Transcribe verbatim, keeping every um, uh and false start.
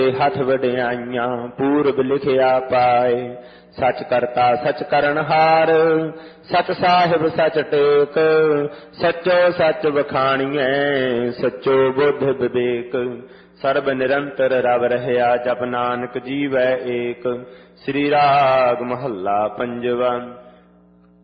ਹੱਥ ਵਡਿਆਈਆਂ ਪੂਰਬ ਲਿਖਿਆ ਪਾਏ। ਸੱਚ ਕਰਤਾ ਸੱਚ ਕਰਨਹਾਰ ਸੱਚ ਸਾਹਿਬ ਸੱਚ ਟੇਕ। ਸੱਚੋ ਸੱਚ ਵਖਾਣੀਐ ਸੱਚੋ ਬੁੱਧ ਵਿਵੇਕ। ਸਰਬ ਨਿਰੰਤਰ ਰਵ ਰਹਿਆ ਜਪ ਨਾਨਕ ਜੀਵੈ ਏਕ। ਸ੍ਰੀ ਰਾਗ ਮਹੱਲਾ ਪੰਜਵਾ।